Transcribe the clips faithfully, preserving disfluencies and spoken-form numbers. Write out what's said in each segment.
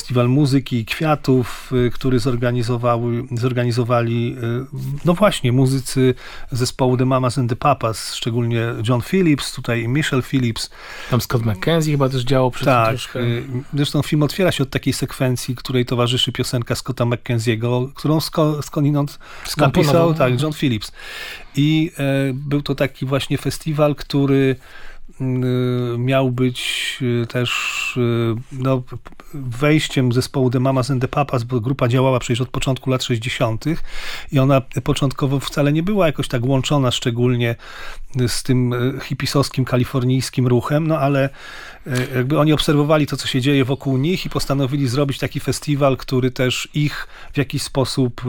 festiwal muzyki i kwiatów, który zorganizowały, zorganizowali no właśnie muzycy zespołu The Mamas and the Papas, szczególnie John Phillips, tutaj Michelle Phillips. Tam Scott McKenzie chyba też działał przy tak, tym troszkę. Zresztą film otwiera się od takiej sekwencji, której towarzyszy piosenka Scotta McKenzie'ego, którą sko, skądinąd napisał tak, John Phillips. I e, był to taki właśnie festiwal, który miał być też no, wejściem zespołu The Mamas and the Papas, bo grupa działała przecież od początku lat sześćdziesiątych i ona początkowo wcale nie była jakoś tak łączona szczególnie z tym hipisowskim, kalifornijskim ruchem, no ale jakby oni obserwowali to, co się dzieje wokół nich i postanowili zrobić taki festiwal, który też ich w jakiś sposób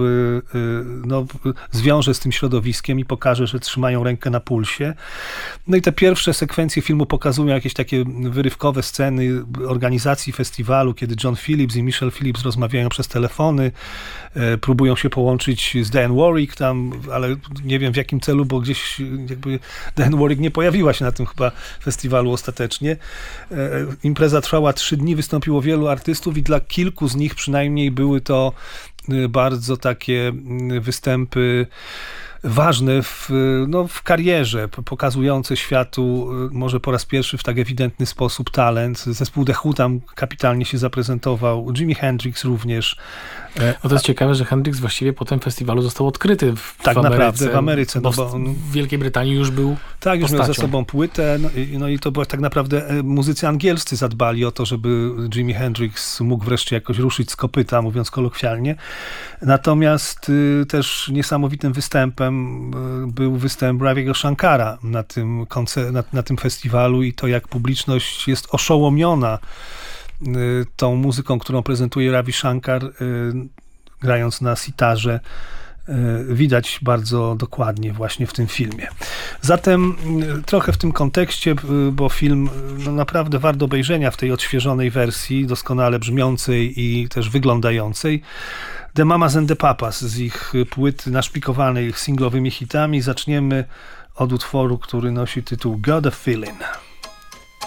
no, zwiąże z tym środowiskiem i pokaże, że trzymają rękę na pulsie. No i te pierwsze sekwencje filmu pokazują jakieś takie wyrywkowe sceny organizacji festiwalu, kiedy John Phillips i Michelle Phillips rozmawiają przez telefony, próbują się połączyć z Diane Warwick tam, ale nie wiem w jakim celu, bo gdzieś jakby Diane Warwick nie pojawiła się na tym chyba festiwalu ostatecznie. Impreza trwała trzy dni, wystąpiło wielu artystów i dla kilku z nich przynajmniej były to bardzo takie występy ważne w, no, w karierze, pokazujące światu może po raz pierwszy w tak ewidentny sposób talent. Zespół The Who tam kapitalnie się zaprezentował, Jimi Hendrix również. No to jest ciekawe, że Hendrix właściwie po tym festiwalu został odkryty w, tak w Ameryce. naprawdę w Ameryce. Bo no bo on, w Wielkiej Brytanii już był tak, już postacią. miał za sobą płytę, no i, no i to było tak naprawdę muzycy angielscy zadbali o to, żeby Jimi Hendrix mógł wreszcie jakoś ruszyć z kopyta, mówiąc kolokwialnie. Natomiast y, też niesamowitym występem y, był występ Raviego Shankara na tym, koncer- na, na tym festiwalu i to, jak publiczność jest oszołomiona y, tą muzyką, którą prezentuje Ravi Shankar, y, grając na sitarze, widać bardzo dokładnie właśnie w tym filmie. Zatem trochę w tym kontekście, bo film no naprawdę wart obejrzenia w tej odświeżonej wersji, doskonale brzmiącej i też wyglądającej. The Mamas and the Papas z ich płyty naszpikowanej singlowymi hitami. Zaczniemy od utworu, który nosi tytuł Got a Feeling.